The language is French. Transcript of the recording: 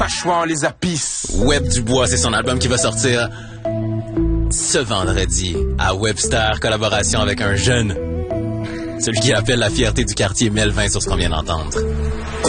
pas choix, on les apisse. Web Dubois, c'est son album qui va sortir ce vendredi à Webster, collaboration avec un jeune. Celui qui appelle la fierté du quartier Melvin sur ce qu'on vient d'entendre.